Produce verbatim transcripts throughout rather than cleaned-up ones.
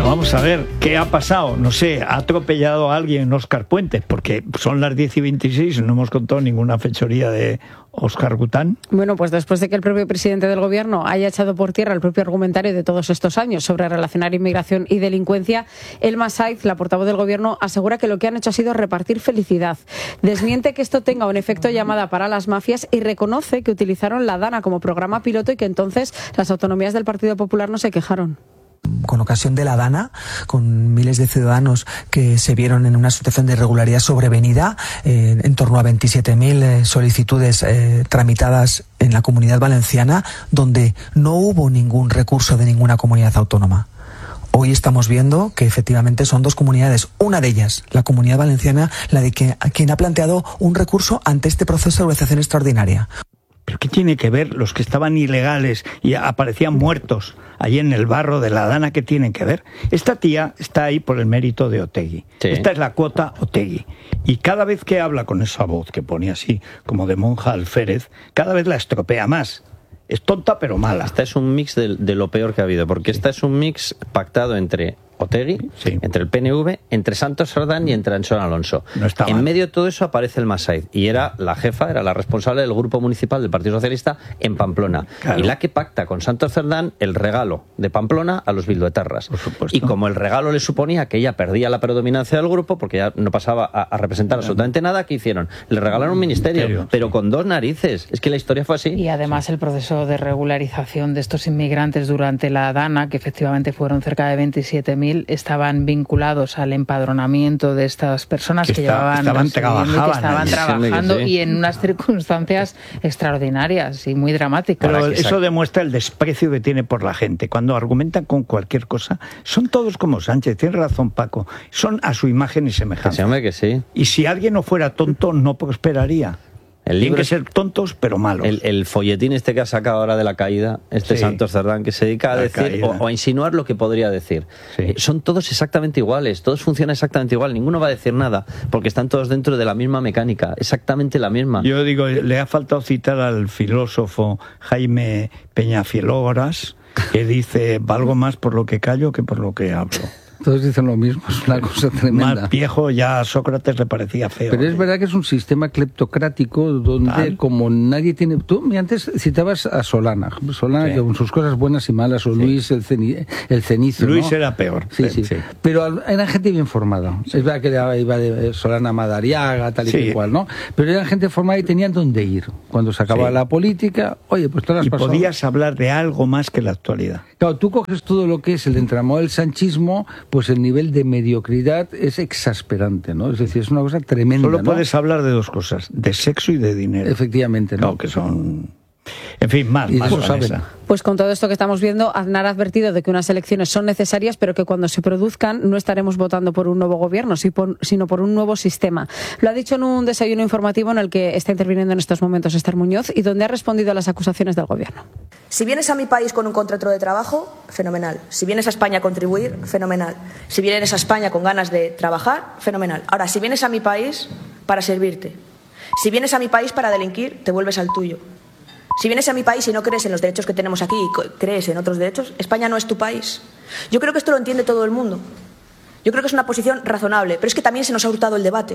Bueno, vamos a ver qué ha pasado. No sé, ha atropellado a alguien Óscar Puentes, porque son las diez y veintiséis y no hemos contado ninguna fechoría de Óscar Gután. Bueno, pues después de que el propio presidente del gobierno haya echado por tierra el propio argumentario de todos estos años sobre relacionar inmigración y delincuencia, Elma Saiz, la portavoz del gobierno, asegura que lo que han hecho ha sido repartir felicidad. Desmiente que esto tenga un efecto llamada para las mafias y reconoce que utilizaron la DANA como programa piloto y que entonces las autonomías del Partido Popular no se quejaron. Con ocasión de la DANA, con miles de ciudadanos que se vieron en una situación de irregularidad sobrevenida, eh, en torno a veintisiete mil eh, solicitudes eh, tramitadas en la Comunidad Valenciana, donde no hubo ningún recurso de ninguna comunidad autónoma. Hoy estamos viendo que efectivamente son dos comunidades, una de ellas, la Comunidad Valenciana, la de que, quien ha planteado un recurso ante este proceso de regularización extraordinaria. ¿Pero qué tiene que ver los que estaban ilegales y aparecían muertos allí en el barro de la DANA? ¿Qué tienen que ver? Esta tía está ahí por el mérito de Otegi. Sí. Esta es la cuota Otegi. Y cada vez que habla con esa voz que pone así, como de monja alférez, cada vez la estropea más. Es tonta pero mala. Esta es un mix de, de lo peor que ha habido, porque sí. Esta es un mix pactado entre Otegi, sí. Entre el P N V, entre Santos Cerdán y entre Anxón Alonso. No está en mal. medio de todo eso aparece Elma Saiz y era la jefa, era la responsable del grupo municipal del Partido Socialista en Pamplona. Claro. Y la que pacta con Santos Cerdán el regalo de Pamplona a los bilduetarras. Por supuesto. Y como el regalo le suponía que ella perdía la predominancia del grupo, porque ya no pasaba a, a representar claro. absolutamente nada, ¿qué hicieron? Le regalaron un ministerio, ministerio pero sí. con dos narices. Es que la historia fue así. Y además sí. el proceso de regularización de estos inmigrantes durante la DANA, que efectivamente fueron cerca de veintisiete mil, estaban vinculados al empadronamiento de estas personas que, que está, llevaban estaban, trabajaban, que estaban trabajando sí. y en unas circunstancias extraordinarias y muy dramáticas. Pero eso demuestra el desprecio que tiene por la gente. Cuando argumentan con cualquier cosa, son todos como Sánchez. Tiene razón Paco. Son a su imagen y semejanza. Que sí, que sí. Y si alguien no fuera tonto, no prosperaría. El libro Tienen que ser tontos, pero malos. El, el folletín este que ha sacado ahora de la caída, este sí. Santos Cerdán, que se dedica a la decir o, o a insinuar lo que podría decir. Sí. Eh, son todos exactamente iguales, todos funcionan exactamente igual, ninguno va a decir nada, porque están todos dentro de la misma mecánica, exactamente la misma. Yo digo, le ha faltado citar al filósofo Jaime Peñafielógoras, que dice, valgo más por lo que callo que por lo que hablo. Todos dicen lo mismo, es una cosa tremenda. Más viejo ya a Sócrates le parecía feo. Pero es ¿eh? verdad que es un sistema cleptocrático donde ¿Tal? como nadie tiene... Tú antes citabas a Solana, Solana sí. con sus cosas buenas y malas, o sí. Luis el, ceni, el cenizo, Luis ¿no? era peor. Sí, sí, sí. Pero era gente bien formada. Sí. Es verdad que iba de Solana Madariaga, tal y sí. cual, ¿no? Pero era gente formada y tenían dónde ir. Cuando se acababa sí. la política, oye, pues todas las Y personas... podías hablar de algo más que la actualidad. Claro, tú coges todo lo que es el entramado del sanchismo, pues el nivel de mediocridad es exasperante, ¿no? Es decir, es una cosa tremenda. Solo ¿no? puedes hablar de dos cosas, de sexo y de dinero. Efectivamente, ¿no? Claro, que son... En fin, más, y más eso saben. Pues con todo esto que estamos viendo, Aznar ha advertido de que unas elecciones son necesarias, pero que cuando se produzcan no estaremos votando por un nuevo gobierno, sino por un nuevo sistema. Lo ha dicho en un desayuno informativo en el que está interviniendo en estos momentos Esther Muñoz y donde ha respondido a las acusaciones del gobierno. Si vienes a mi país con un contrato de trabajo, fenomenal. Si vienes a España a contribuir, fenomenal. Si vienes a España con ganas de trabajar, fenomenal. Ahora, si vienes a mi país para servirte, si vienes a mi país para delinquir, te vuelves al tuyo. Si vienes a mi país y no crees en los derechos que tenemos aquí y crees en otros derechos, España no es tu país. Yo creo que esto lo entiende todo el mundo. Yo creo que es una posición razonable, pero es que también se nos ha hurtado el debate.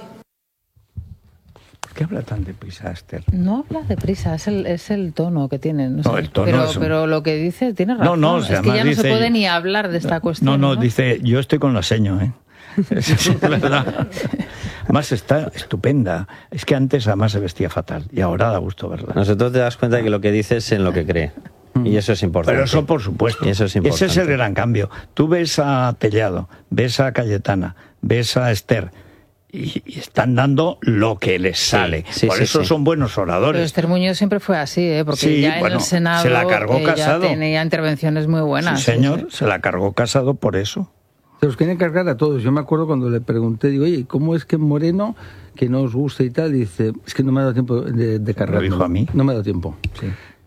¿Por qué habla tan deprisa, Esther? No habla deprisa, es el, es el tono que tiene. No, no sé. el tono pero, es un... pero lo que dice tiene razón. No, no, es que ya no se puede ni hablar de esta no, cuestión. No, no, no, dice, yo estoy con la seño, ¿eh? Es verdad. Además está estupenda. Es que antes además se vestía fatal y ahora da gusto verla. Nosotros te das cuenta de que lo que dice es en lo que cree. Y eso es importante. Pero eso por supuesto. Y eso es importante. Ese es el gran cambio. Tú ves a Tellado, ves a Cayetana, ves a Esther y, y están dando lo que les sale. Sí, sí, por sí, eso sí. son buenos oradores. Pero Esther Muñoz siempre fue así, ¿eh? Porque sí, ya en bueno, el Senado se la cargó ella Casado. tenía intervenciones muy buenas. Sí, señor, sí, sí. se la cargó Casado por eso. Se los quieren cargar a todos. Yo me acuerdo cuando le pregunté, digo, oye, ¿cómo es que Moreno, que no os gusta y tal? Y dice, es que no me ha dado tiempo de, de cargar. ¿Lo dijo a mí? No me ha dado tiempo, sí.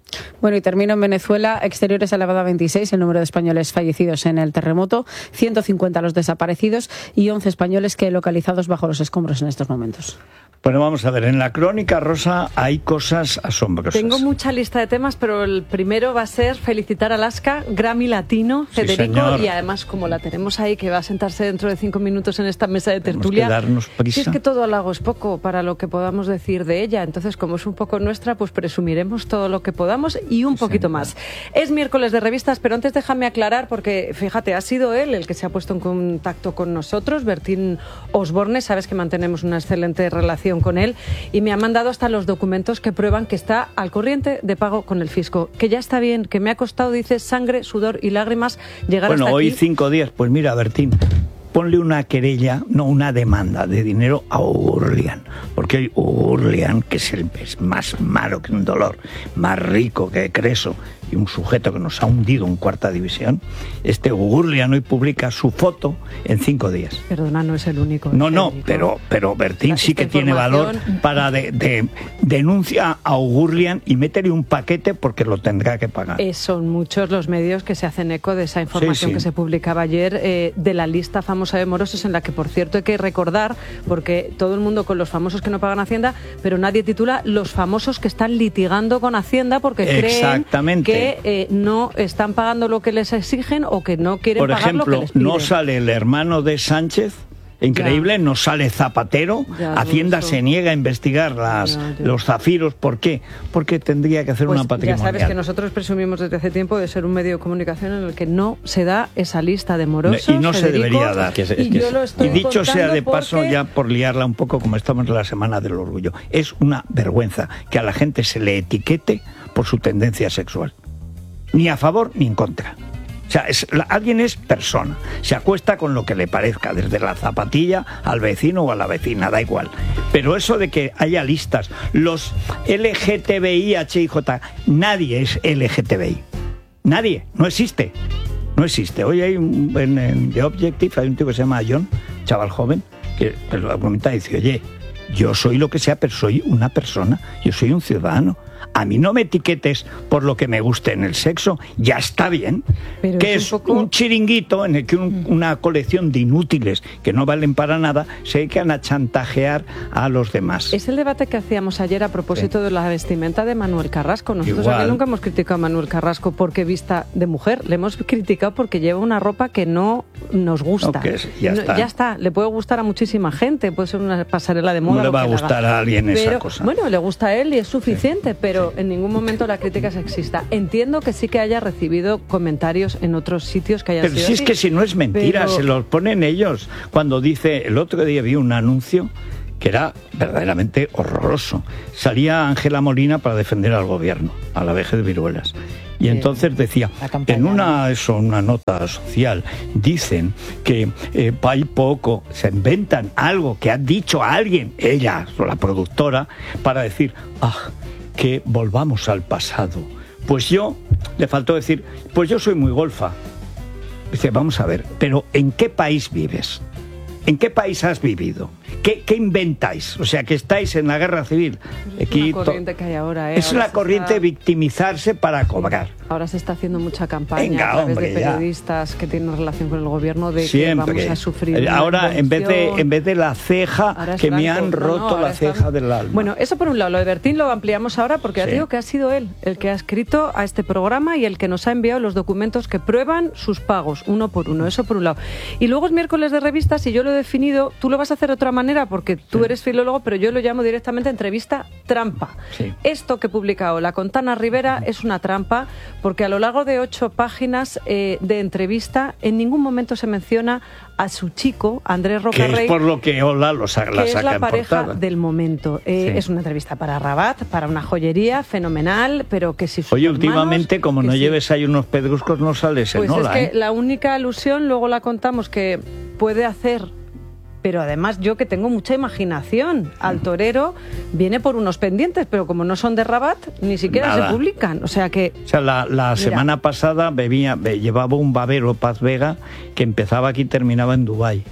Bueno, y termino en Venezuela. Exteriores ha elevado a veintiséis el número de españoles fallecidos en el terremoto, ciento cincuenta los desaparecidos y once españoles que localizados bajo los escombros en estos momentos. Bueno, vamos a ver, en la crónica rosa hay cosas asombrosas. Tengo mucha lista de temas, pero el primero va a ser felicitar a Alaska, Grammy Latino, Federico, sí, y además como la tenemos ahí, que va a sentarse dentro de cinco minutos en esta mesa de tertulia, tenemos que darnos prisa. Si es que todo halago es poco para lo que podamos decir de ella, entonces como es un poco nuestra, pues presumiremos todo lo que podamos y un poquito sí, más. Es miércoles de revistas, pero antes déjame aclarar, porque fíjate, ha sido él el que se ha puesto en contacto con nosotros, Bertín Osborne, sabes que mantenemos una excelente relación con él, y me ha mandado hasta los documentos que prueban que está al corriente de pago con el fisco, que ya está bien, que me ha costado, dice, sangre, sudor y lágrimas llegar bueno, hasta aquí. Bueno, hoy cinco días, pues mira, Bertín, ponle una querella, no, una demanda de dinero a Urlian, porque hoy Urlian, que es el es más malo que un dolor, más rico que Creso, y un sujeto que nos ha hundido en cuarta división, este Urlian hoy publica su foto en cinco días. Perdona, no es el único. No, no, pero, pero Bertín sí que tiene valor para de, de, denuncia a Urlian y métele un paquete porque lo tendrá que pagar. Eh, son muchos los medios que se hacen eco de esa información sí, sí. que se publicaba ayer, eh, de la lista famosa de morosos, en la que, por cierto, hay que recordar, porque todo el mundo con los famosos que no pagan Hacienda, pero nadie titula los famosos que están litigando con Hacienda porque creen que que eh, no están pagando lo que les exigen o que no quieren Por pagar ejemplo, lo que les piden. No sale el hermano de Sánchez, increíble, ya. No sale Zapatero, ya, Hacienda se niega a investigar las, ya, ya. los zafiros. ¿Por qué? Porque tendría que hacer pues una patrimonial. Ya sabes que nosotros presumimos desde hace tiempo de ser un medio de comunicación en el que no se da esa lista de morosos. Y no Federico, se debería dar. Que es, es, y, yo lo estoy y dicho sea de porque... paso, ya por liarla un poco, como estamos en la Semana del Orgullo, es una vergüenza que a la gente se le etiquete por su tendencia sexual. Ni a favor ni en contra. O sea, es, la, alguien es persona, se acuesta con lo que le parezca, desde la zapatilla al vecino o a la vecina, da igual. Pero eso de que haya listas, los L G T B I, H I J, nadie es L G T B I. Nadie, no existe. No existe. Hoy hay un, en, en The Objective hay un tío que se llama John, chaval joven, que, que lo comenta y dice, oye, yo soy lo que sea, pero soy una persona, yo soy un ciudadano. A mí no me etiquetes por lo que me guste en el sexo, ya está bien. Pero que es, es un, poco... un chiringuito en el que un, una colección de inútiles que no valen para nada se dedican a chantajear a los demás. Es el debate que hacíamos ayer a propósito sí. de la vestimenta de Manuel Carrasco. Nosotros Igual. aquí nunca hemos criticado a Manuel Carrasco porque vista de mujer, le hemos criticado porque lleva una ropa que no nos gusta. Okay, ya, no, está. ya está, le puede gustar a muchísima gente, puede ser una pasarela de moda. No le va a gustar haga. a alguien pero, esa cosa. Bueno, le gusta a él y es suficiente, sí. pero Sí. en ningún momento la crítica es sexista. Entiendo que sí que haya recibido comentarios en otros sitios que hayan pero sido si así, es que si no es mentira, pero... se los ponen ellos. Cuando dice, el otro día vi un anuncio que era verdaderamente horroroso. Salía Ángela Molina para defender al gobierno, a la vejez de viruelas. Y sí, entonces decía, en una, eso, una nota social, dicen que eh, hay poco, se inventan algo que ha dicho alguien, ella, la productora, para decir, ah, que volvamos al pasado. Pues yo, le faltó decir, pues yo soy muy golfa. Dice, vamos a ver, pero ¿en qué país vives? ¿En qué país has vivido? ¿Qué, qué inventáis? O sea, que estáis en la guerra civil. Es Aquí, una corriente que hay ahora, ¿eh? Es ahora una corriente está... victimizarse para cobrar. Ahora se está haciendo mucha campaña Venga, a través hombre, de periodistas ya. que tienen relación con el gobierno de Siempre. que vamos a sufrir una ahora en vez de en vez de la ceja que me han roto no, no, la ceja están... del alma. Bueno, eso por un lado. Lo de Bertín lo ampliamos ahora porque sí. ya digo que ha sido él el que ha escrito a este programa y el que nos ha enviado los documentos que prueban sus pagos, uno por uno. Eso por un lado. Y luego es miércoles de revistas y yo lo he definido, tú lo vas a hacer de otra manera porque tú sí. eres filólogo, pero yo lo llamo directamente entrevista trampa. Sí. Esto que he publicado la Contana Rivera es una trampa porque a lo largo de ocho páginas eh, de entrevista en ningún momento se menciona a su chico, Andrés Rocarrey, que es por lo que Ola lo saca, la que saca es la en pareja portada. del momento. Eh, sí. Es una entrevista para Rabat, para una joyería fenomenal, pero que si sus Oye, hermanos, últimamente, como no sí. lleves ahí unos pedruscos, no sales en pues Ola. Es que ¿eh? la única alusión, luego la contamos, que puede hacer... Pero además yo que tengo mucha imaginación, al torero viene por unos pendientes, pero como no son de Rabat, ni siquiera Nada. se publican. O sea que... O sea, la, la semana pasada bebía, llevaba un babero Paz Vega que empezaba aquí y terminaba en Dubái. Sí.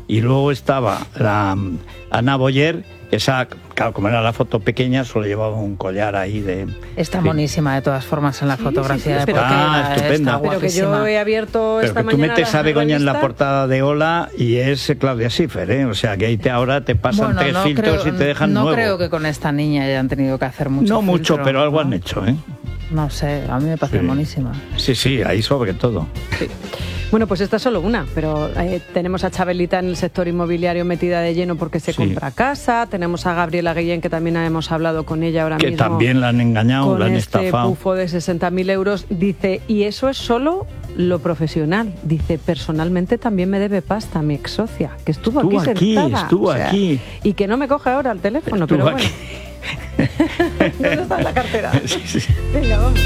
y luego estaba la Ana Boyer, esa, claro, como era la foto pequeña, solo llevaba un collar ahí de... Está sí. monísima de todas formas en la fotografía sí, sí, de pero portada. Ah, estupenda. Pero que yo he abierto pero esta que tú mañana metes a Begoña en la revista. portada de Hola y es Claudia Schiffer, ¿eh? O sea, que ahí te, ahora te pasan Bueno, tres no filtros creo, y te dejan no nuevo. creo que con esta niña hayan tenido que hacer mucho No mucho, filtro, pero algo ¿no? han hecho, ¿eh? No sé, a mí me parece Sí. monísima. Sí, sí, ahí sobre todo. Sí. Bueno, pues esta es solo una, pero eh, tenemos a Chabelita en el sector inmobiliario metida de lleno porque se Sí. compra casa, tenemos a Gabriela Guillén, que también hemos hablado con ella ahora Que mismo. también la han engañado, con la han este estafado. pufo de sesenta mil euros, dice, y eso es solo lo profesional. Dice, personalmente también me debe pasta mi ex socia, que estuvo, Estuvo aquí aquí, sentada. estuvo aquí. Y que no me coge ahora el teléfono, Estuvo pero aquí. bueno. ¿Dónde está la cartera? Sí, sí. Venga, vamos.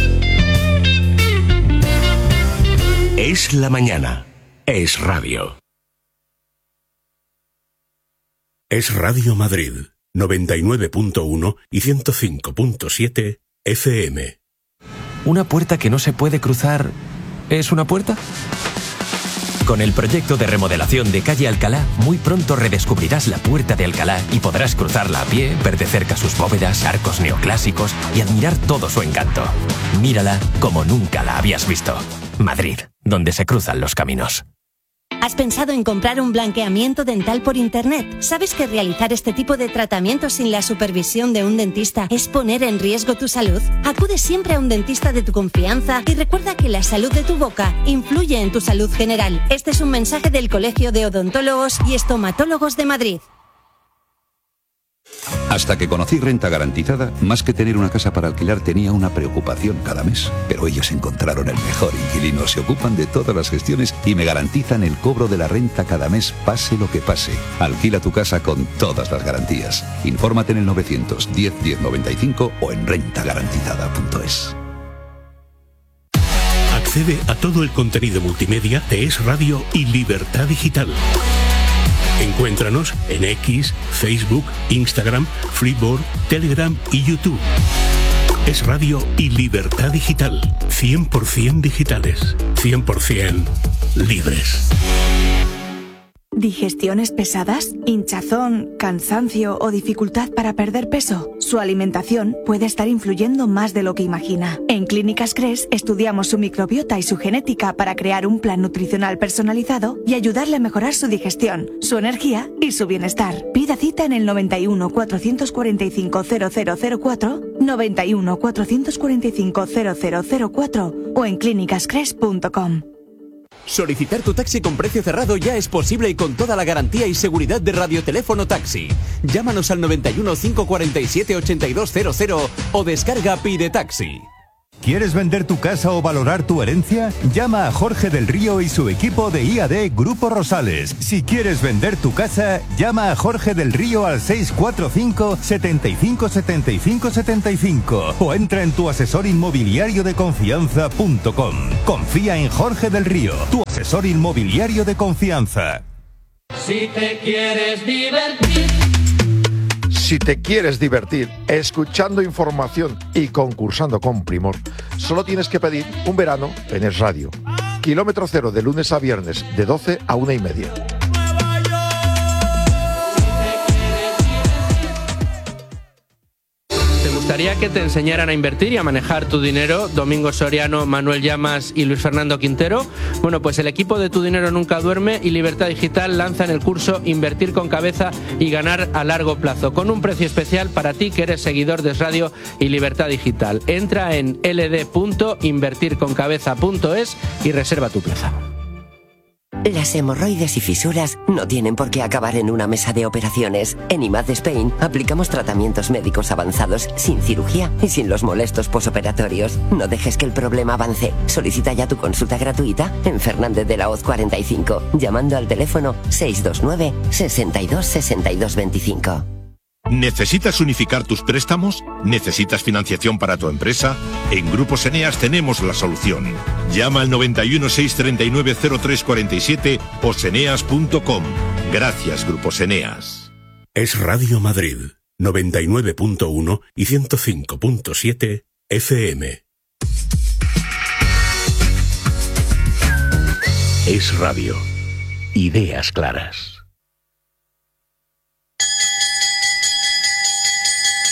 Es la mañana. Es radio. Es Radio Madrid, noventa y nueve punto uno y ciento cinco punto siete F M. ¿Una puerta que no se puede cruzar es una puerta? Con el proyecto de remodelación de calle Alcalá, muy pronto redescubrirás la Puerta de Alcalá y podrás cruzarla a pie, ver de cerca sus bóvedas, arcos neoclásicos y admirar todo su encanto. Mírala como nunca la habías visto. Madrid, donde se cruzan los caminos. ¿Has pensado en comprar un blanqueamiento dental por internet? ¿Sabes que realizar este tipo de tratamientos sin la supervisión de un dentista es poner en riesgo tu salud? Acude siempre a un dentista de tu confianza y recuerda que la salud de tu boca influye en tu salud general. Este es un mensaje del Colegio de Odontólogos y Estomatólogos de Madrid. Hasta que conocí Renta Garantizada, más que tener una casa para alquilar tenía una preocupación cada mes. Pero ellos encontraron el mejor inquilino, se ocupan de todas las gestiones y me garantizan el cobro de la renta cada mes, pase lo que pase. Alquila tu casa con todas las garantías. Infórmate en el novecientos diez diez noventa y cinco o en renta garantizada punto es. Accede a todo el contenido multimedia de Es Radio y Libertad Digital. Encuéntranos en X, Facebook, Instagram, Freeboard, Telegram y YouTube. Es Radio y Libertad Digital. cien por ciento digitales. cien por ciento libres. ¿Digestiones pesadas? ¿Hinchazón, cansancio o dificultad para perder peso? Su alimentación puede estar influyendo más de lo que imagina. En Clínicas Cres estudiamos su microbiota y su genética para crear un plan nutricional personalizado y ayudarle a mejorar su digestión, su energía y su bienestar. Pida cita en el noventa y uno, cuatrocientos cuarenta y cinco, cero cero cero cuatro, noventa y uno, cuatrocientos cuarenta y cinco, cero cero cero cuatro o en clínicas cres punto com. Solicitar tu taxi con precio cerrado ya es posible y con toda la garantía y seguridad de Radioteléfono Taxi. Llámanos al noventa y uno, cinco cuarenta y siete, ochenta y dos cero cero o descarga Pide Taxi. ¿Quieres vender tu casa o valorar tu herencia? Llama a Jorge del Río y su equipo de I A D Grupo Rosales. Si quieres vender tu casa, llama a Jorge del Río al seis cuatro cinco, setenta y cinco, setenta y cinco, setenta y cinco o entra en tu asesor inmobiliario de confianza punto com. Confía en Jorge del Río, tu asesor inmobiliario de confianza. Si te quieres divertir. Si te quieres divertir escuchando información y concursando con primor, solo tienes que pedir un verano en Es Radio. Kilómetro cero de lunes a viernes de doce a una y media. ¿Te gustaría que te enseñaran a invertir y a manejar tu dinero? Domingo Soriano, Manuel Llamas y Luis Fernando Quintero. Bueno, pues el equipo de Tu Dinero Nunca Duerme y Libertad Digital lanzan el curso Invertir con Cabeza y Ganar a Largo Plazo, con un precio especial para ti que eres seguidor de Radio y Libertad Digital. Entra en l d punto invertir con cabeza punto es y reserva tu plaza. Las hemorroides y fisuras no tienen por qué acabar en una mesa de operaciones. En I M A D Spain aplicamos tratamientos médicos avanzados sin cirugía y sin los molestos posoperatorios. No dejes que el problema avance. Solicita ya tu consulta gratuita en Fernández de la Hoz cuarenta y cinco, llamando al teléfono seis dos nueve, sesenta y dos, sesenta y dos veinticinco. ¿Necesitas unificar tus préstamos? ¿Necesitas financiación para tu empresa? En Grupos Eneas tenemos la solución. Llama al noventa y uno, seiscientos treinta y nueve, cero tres cuarenta y siete o seneas punto com. Gracias, Grupos Eneas. Es Radio Madrid, noventa y nueve punto uno y ciento cinco punto siete F M. Es Radio. Ideas claras.